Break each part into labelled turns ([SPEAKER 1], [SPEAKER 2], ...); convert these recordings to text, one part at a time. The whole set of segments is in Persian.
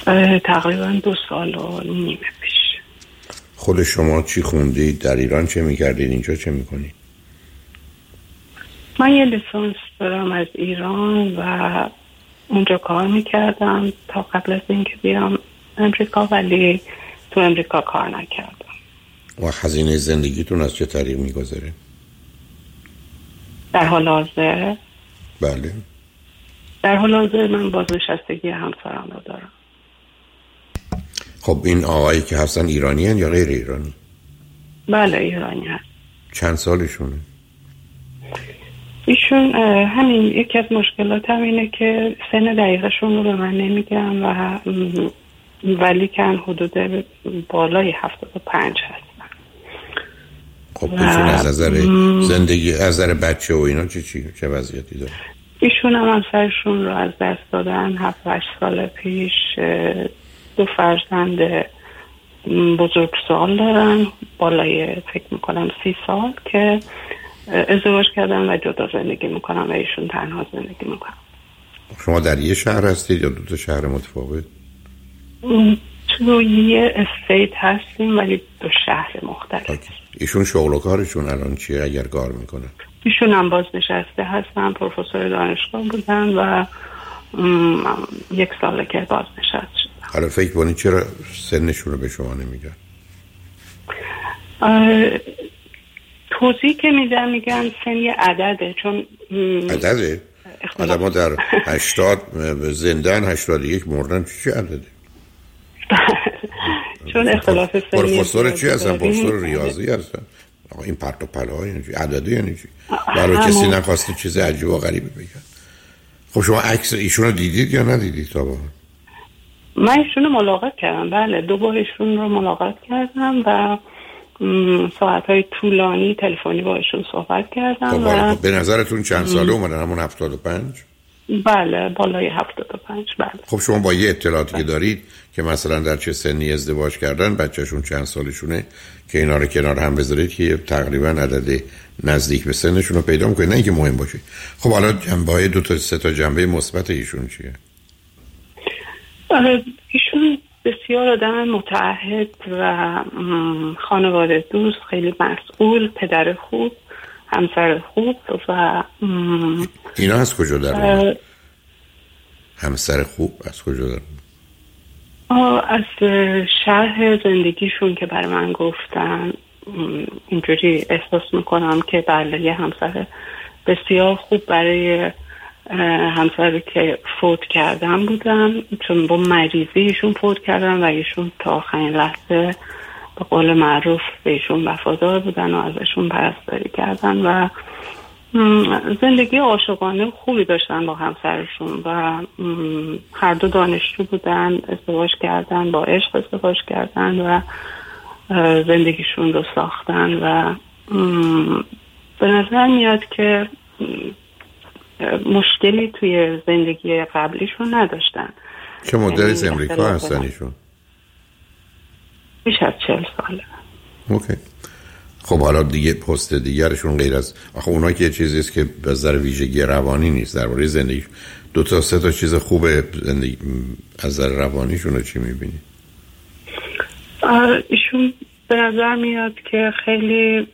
[SPEAKER 1] تقریبا 2 سال و نیمه پیش.
[SPEAKER 2] خود شما چی خوندید؟ در ایران چه میکردید؟ اینجا چه میکنید؟
[SPEAKER 1] من یه لیسانس دارم از ایران و اونجا کار میکردم تا قبل از اینکه بیام امریکا، ولی تو امریکا کار نکردم.
[SPEAKER 2] و هزینه زندگیتون از چه طریق میگذره؟
[SPEAKER 1] در حال حاضر؟
[SPEAKER 2] بله.
[SPEAKER 1] در حال حاضر من بازنشستگی همسرم رو دارم.
[SPEAKER 2] خب این آقایی که هستن ایرانی هن یا غیر ایرانی؟
[SPEAKER 1] بله ایرانی هست.
[SPEAKER 2] چند سالشونه؟
[SPEAKER 1] ایشون همین یکی از مشکلات هم اینه که سن دقیقشون رو به من نمیگم و ولی که حدود بالای 75 هستن.
[SPEAKER 2] خب ایشون از نظر زندگی، از نظر بچه و اینا چه وضعیتی داره؟
[SPEAKER 1] ایشون هم همسرشون رو از دست دادن 7-8 سال پیش. 2 فرزند بزرگسال دارن بالای فکر میکنم 30 سال که ازدواج کردن و جدا زندگی میکنن و ایشون تنها زندگی میکنن.
[SPEAKER 2] شما در یه شهر هستید یا 2 شهر متفاوت؟
[SPEAKER 1] تو یه استیت هستیم ولی 2 شهر مختلف.
[SPEAKER 2] ایشون شغل و کارشون الان چیه اگر کار میکنن؟ ایشون
[SPEAKER 1] هم بازنشسته هستن، پروفسور دانشگاه بودن و 1 ساله که بازنشسته شدن.
[SPEAKER 2] حالا فکر کنید چرا سنشون رو به شما نمیگن؟
[SPEAKER 1] توضیح که میگن سن یه عدده. چون
[SPEAKER 2] عدده؟ آدم ها در 80 زندن 81 مردن چی عدده؟
[SPEAKER 1] چون اختلاف سنی.
[SPEAKER 2] پروفسور چی هستن؟ پروفسور ریاضی هستن. این پرت و پلا یعنی چی؟ عدده یعنی چی؟ برای کسی نخواسته چیز عجیب و غریبی بگن. خب شما عکس ایشون رو دیدید یا ندیدید تا با؟
[SPEAKER 1] من ایشون رو ملاقات کردم. بله 2 بار ایشون رو ملاقات کردم و ساعتهای طولانی تلفنی با ایشون صحبت کردم. و
[SPEAKER 2] به نظرتون چند ساله اومدن؟ همون 75؟
[SPEAKER 1] بله بالای 75. بله.
[SPEAKER 2] خب شما با یه اطلاعاتی که دارید که مثلا در چه سنی ازدواج کردن، بچهشون چند سالشونه، که اینا رو کنار هم بذارید که تقریبا عدد نزدیک به سنشون رو پیدا میکنید، نه اینکه مهم باشه. خب حالا جنبه‌های 2 تا 3 تا جنبه مثبت ایشون چیه؟
[SPEAKER 1] ایشون بسیار آدم متعهد و خانواده دوست، خیلی مسئول، پدر خوب، همسر خوب. و
[SPEAKER 2] اینا از کجا در همسر خوب از کجا در؟
[SPEAKER 1] از شرح زندگیشون که برای من گفتن اینجوری احساس میکنم که بله یه همسر بسیار خوب برای همسری که فوت کردن بودن، چون با مریضیشون فوت کردن و ایشون تا آخرین لحظه به قول معروف به ایشون وفادار بودن و ازشون پرستاری کردن و زندگی عاشقانه خوبی داشتن با همسرشون و هر 2 دانشجو بودن، ازدواج کردن، با عشق ازدواج کردن و زندگیشون رو ساختن و به نظر میاد که مشکلی توی زندگی قبلیشون نداشتن.
[SPEAKER 2] چه مدت از امریکا هستن ایشون؟
[SPEAKER 1] بیش از 40 ساله.
[SPEAKER 2] اوکی. خب حالا دیگه پست دیگرشون غیر از آخه اونها که چیزی است که به نظر ویژگی روانی نیست درباره زندگی 2 تا 3 تا چیز خوبه زندگی از نظر روانیشون رو چی می‌بینی؟
[SPEAKER 1] ایشون به نظر میاد که خیلی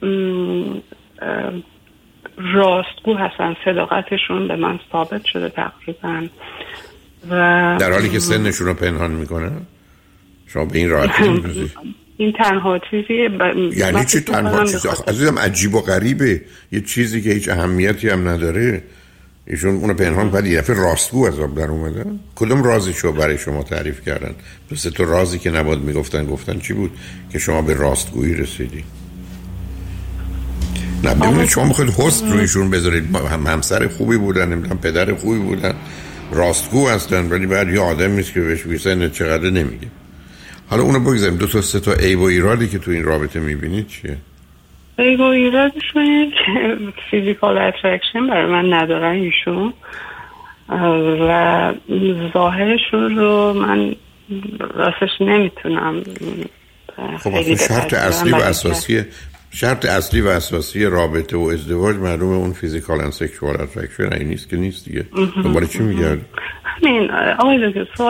[SPEAKER 1] راستگو هستن. صداقتشون به من ثابت شده تقریبا و
[SPEAKER 2] در حالی که سنشون رو پنهان میکنن. شما به این راحتی نمی‌دونید
[SPEAKER 1] این تنها چیزیه
[SPEAKER 2] یعنی چی تنها چیزی؟ عزیزم عجیب و غریبه، یه چیزی که هیچ اهمیتی هم نداره ایشون اونو پنهان بعد یه دفعه راستگو از آب در اومده. کدوم رازیشو برای شما تعریف کردن؟ 2 تا رازی که نباید میگفتن چی بود که شما به راستگویی رسیدی؟ نه ببینید شما میخواید حسن رو ایشون بذارید، همسر خوبی بودن، نمیدونم پدر خوبی بودن، راستگو هستن، ولی بعد یه آدم نیست که بهش بگید چقدر نمیگه. حالا اونو بگذاریم 2 تا 3 تا عیب و ایرادی که تو این رابطه میبینید چیه؟
[SPEAKER 1] عیب و ایرادشون اینه که فیزیکال اترکشن برای من ندارن ایشون و ظاهرشون رو من راستش نمیتونم
[SPEAKER 2] خب شرط اصلی و اساسی رابطه و ازدواج معلومه اون فیزیکال اند سکشوال اترکشن این نیست که نیست دیگه. دنبال چی میگردی؟
[SPEAKER 1] همین آقای دکتر